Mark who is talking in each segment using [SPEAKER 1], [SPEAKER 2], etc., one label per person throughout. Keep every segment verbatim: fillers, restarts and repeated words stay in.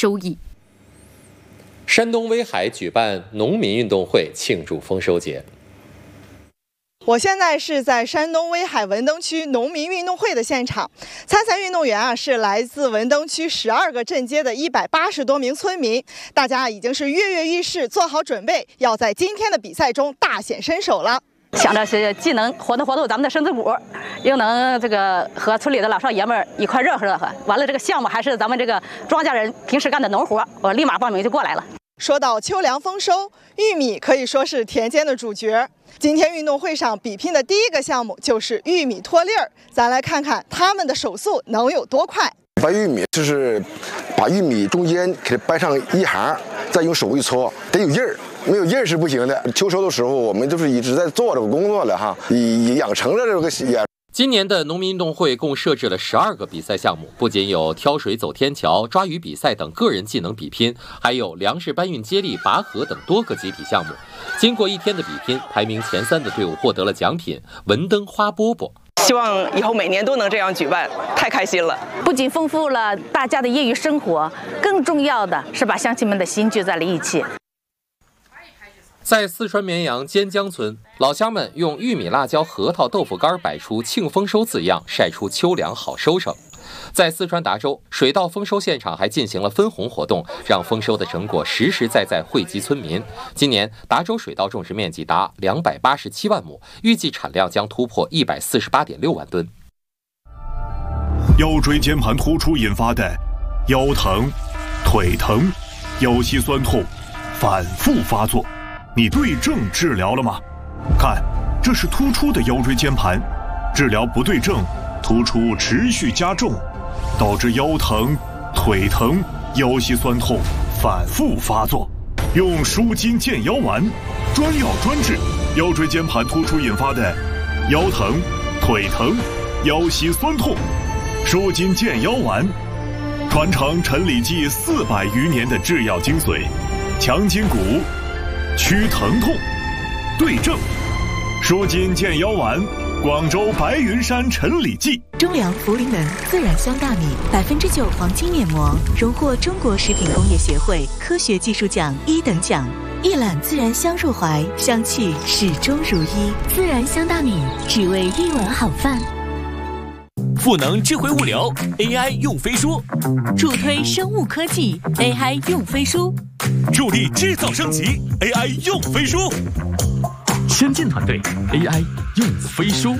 [SPEAKER 1] 收益。
[SPEAKER 2] 山东威海举办农民运动会庆祝丰收节。
[SPEAKER 3] 我现在是在山东威海文登区农民运动会的现场，参赛运动员啊是来自文登区十二个镇街的一百八十多名村民，大家已经是跃跃欲试，做好准备，要在今天的比赛中大显身手了。
[SPEAKER 4] 想着是既能活动活动咱们的身子骨，又能这个和村里的老少爷们儿一块热和热和。完了，这个项目还是咱们这个庄稼人平时干的农活，我立马报名就过来了。
[SPEAKER 3] 说到秋粮丰收，玉米可以说是田间的主角。今天运动会上比拼的第一个项目就是玉米脱粒儿，咱来看看他们的手速能有多快。
[SPEAKER 5] 掰玉米就是把玉米中间给它掰上一行，再用手一搓，得有印儿，没有印儿是不行的。秋收的时候，我们都是一直在做这个工作了哈，以养成了这个也。
[SPEAKER 2] 今年的农民运动会共设置了十二个比赛项目，不仅有挑水走天桥、抓鱼比赛等个人技能比拼，还有粮食搬运接力、拔河等多个集体项目。经过一天的比拼，排名前三的队伍获得了奖品文登花饽饽。
[SPEAKER 6] 希望以后每年都能这样举办，太开心了！
[SPEAKER 4] 不仅丰富了大家的业余生活，更重要的是把乡亲们的心聚在了一起。
[SPEAKER 2] 在四川绵阳尖江村，老乡们用玉米、辣椒、核桃、豆腐干摆出庆丰收字样，晒出秋粮好收成。在四川达州，水稻丰收现场还进行了分红活动，让丰收的成果实实在在惠及村民。今年达州水稻种植面积达两百八十七万亩，预计产量将突破一百四十八点六万吨。
[SPEAKER 7] 腰椎间盘突出引发的腰疼、腿疼、腰膝酸痛反复发作，你对症治疗了吗？看，这是突出的腰椎间盘，治疗不对症，突出持续加重，导致腰疼、腿疼、腰膝酸痛反复发作。用舒筋健腰丸，专药专治腰椎间盘突出引发的腰疼、腿疼、腰膝酸痛。舒筋健腰丸，传承陈李济四百余年的制药精髓，强筋骨，祛疼痛，对症。舒筋健腰丸，广州白云山陈李济。
[SPEAKER 8] 中粮茯苓能自然香大米百分之九黄金面膜，荣获中国食品工业协会科学技术奖一等奖。一揽自然香入怀，香气始终如一。自然香大米，只为一碗好饭。
[SPEAKER 9] 赋能智慧物流 A I 用飞书，
[SPEAKER 8] 助推生物科技 A I 用飞书，
[SPEAKER 9] 助力制造升级 A I 用飞书，先进团队 A I 用飞书，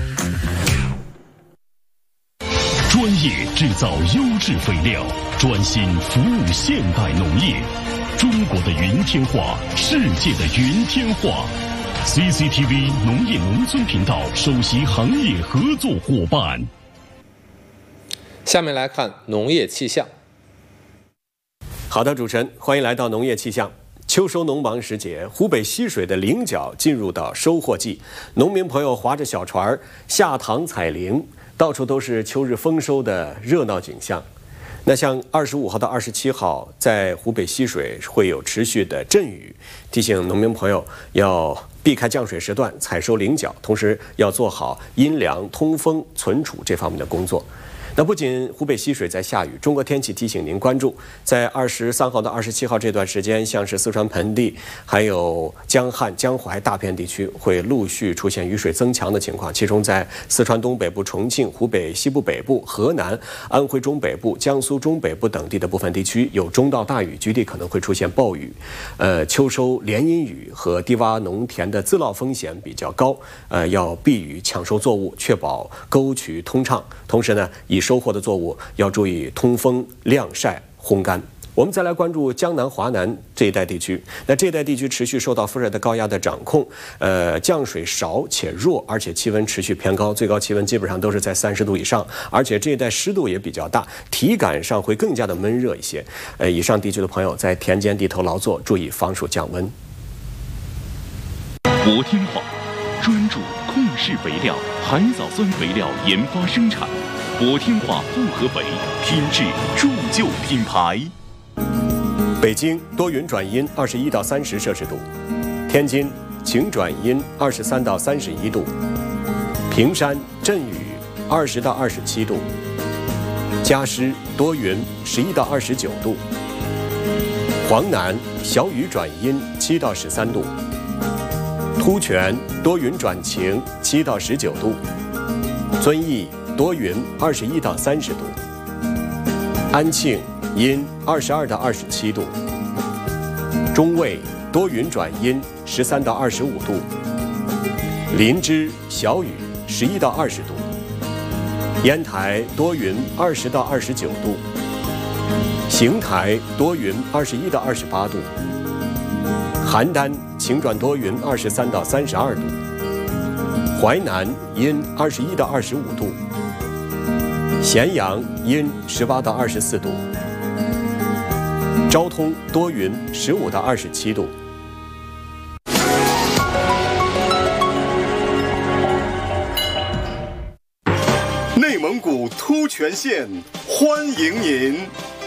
[SPEAKER 10] 专业制造优质肥料，专心服务现代农业。中国的云天化，世界的云天化。C C T V 农业农村频道首席行业合作伙伴。
[SPEAKER 2] 下面来看农业气象。
[SPEAKER 11] 好的，主持人，欢迎来到农业气象。秋收农忙时节，湖北溪水的菱角进入到收获季，农民朋友划着小船下塘采菱，到处都是秋日丰收的热闹景象。那像二十五号到二十七号，在湖北溪水会有持续的阵雨，提醒农民朋友要避开降水时段采收菱角，同时要做好阴凉、通风、存储这方面的工作。那不仅湖北溪水在下雨，中国天气提醒您关注，在二十三号到二十七号这段时间，像是四川盆地、还有江汉、江淮大片地区会陆续出现雨水增强的情况，其中在四川东北部、重庆、湖北西部北部、河南、安徽中北部、江苏中北部等地的部分地区有中到大雨，局地可能会出现暴雨。呃，秋收连阴雨和低洼农田的自涝风险比较高，呃，要避雨抢收作物，确保沟渠通畅。同时呢，以收获的作物要注意通风、晾晒、烘干。我们再来关注江南、华南这一带地区。那这一带地区持续受到副热带高压的掌控，呃，降水少且弱，而且气温持续偏高，最高气温基本上都是在三十度以上，而且这一带湿度也比较大，体感上会更加的闷热一些。呃，以上地区的朋友在田间地头劳作，注意防暑降温。
[SPEAKER 10] 国天化专注控制肥料、海藻酸肥料研发生产。国天化复合肥，品质铸就品牌。
[SPEAKER 11] 北京多云转阴，二十一到三十摄氏度；天津晴转阴，二十三到三十一度；平山阵雨，二十到二十七度；嘉施多云，十一到二十九度； 黄南小雨转阴七到十三度，突泉多云转晴七到十九度，遵义多云二十一到三十度，安庆阴二十二到二十七度，中卫多云转阴十三到二十五度，林芝小雨十一到二十度，烟台多云二十到二十九度，邢台多云二十一到二十八度，邯郸晴转多云二十三到三十二度，淮南阴二十一到二十五度，咸阳阴十八到二十四度，昭通多云十五到二十七度。
[SPEAKER 1] 内蒙古突泉县欢迎您。